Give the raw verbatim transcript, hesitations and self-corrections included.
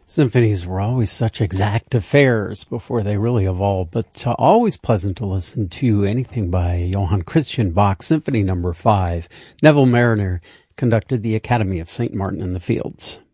Symphonies were always such exact affairs before they really evolved, but uh, always pleasant to listen to anything by Johann Christian Bach. Symphony Number Five. Neville Mariner conducted the Academy of Saint Martin in the Fields.